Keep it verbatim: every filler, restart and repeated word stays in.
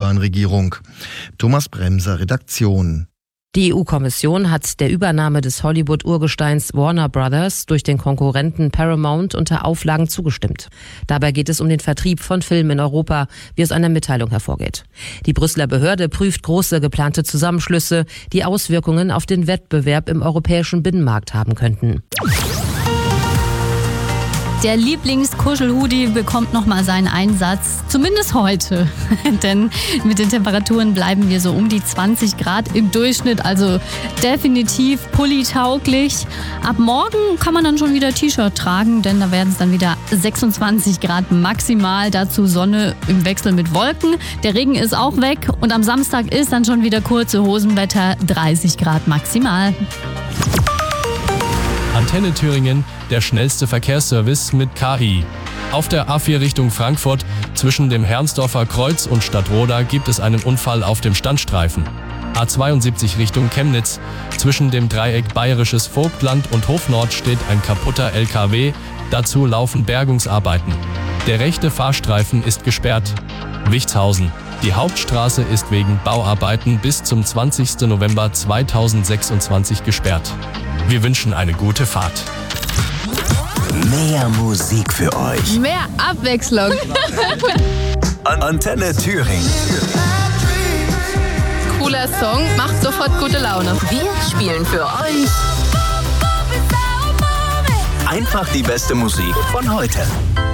Niederrhein-Regierung. Thomas Bremser, Redaktion. Die E U-Kommission hat der Übernahme des Hollywood-Urgesteins Warner Brothers durch den Konkurrenten Paramount unter Auflagen zugestimmt. Dabei geht es um den Vertrieb von Filmen in Europa, wie aus einer Mitteilung hervorgeht. Die Brüsseler Behörde prüft große geplante Zusammenschlüsse, die Auswirkungen auf den Wettbewerb im europäischen Binnenmarkt haben könnten. Der Lieblingskuschelhoodie bekommt nochmal seinen Einsatz, zumindest heute. Denn mit den Temperaturen bleiben wir so um die zwanzig Grad im Durchschnitt, also definitiv pulli-tauglich. Ab morgen kann man dann schon wieder T-Shirt tragen, denn da werden es dann wieder sechsundzwanzig Grad maximal. Dazu Sonne im Wechsel mit Wolken. Der Regen ist auch weg und am Samstag ist dann schon wieder kurze Hosenwetter, dreißig Grad maximal. Antenne Thüringen, der schnellste Verkehrsservice mit K I. Auf der A vier Richtung Frankfurt zwischen dem Hermsdorfer Kreuz und Stadtroda gibt es einen Unfall auf dem Standstreifen. A zweiundsiebzig Richtung Chemnitz zwischen dem Dreieck Bayerisches Vogtland und Hofnord steht ein kaputter L K W, dazu laufen Bergungsarbeiten. Der rechte Fahrstreifen ist gesperrt. Wichtshausen. Die Hauptstraße ist wegen Bauarbeiten bis zum zwanzigsten November zweitausendsechsundzwanzig gesperrt. Wir wünschen eine gute Fahrt. Mehr Musik für euch. Mehr Abwechslung. Antenne Thüringen. Cooler Song, macht sofort gute Laune. Wir spielen für euch Einfach die beste Musik von heute.